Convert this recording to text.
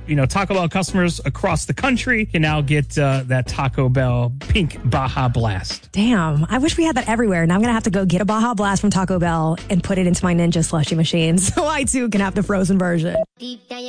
Taco Bell customers across the country can now get that Taco Bell pink Baja Blast. Damn, I wish we had that everywhere. Now I'm going to have to go get a Baja Blast from Taco Bell and put it into my Ninja slushie machine so I too can have the frozen version.